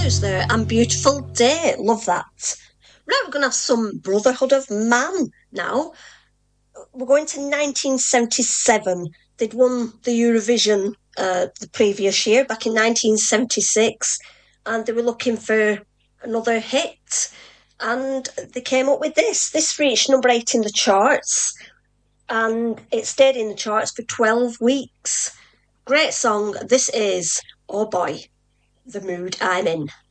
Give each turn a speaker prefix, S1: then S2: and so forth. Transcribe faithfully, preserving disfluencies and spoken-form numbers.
S1: Stars there and Beautiful Day. Love that. Right, we're going to have some Brotherhood of Man now. We're going to nineteen seventy-seven. They'd won the Eurovision uh, the previous year, back in nineteen seventy-six, and they were looking for another hit. And they came up with this. This reached number eight in the charts, and it stayed in the charts for twelve weeks. Great song. This is Oh Boy, the Mood I'm In.